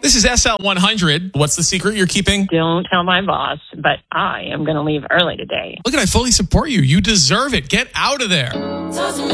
This is SL 100. What's the secret you're keeping? Don't tell my boss, but I am going to leave early today. Look, I fully support you. You deserve it. Get out of there.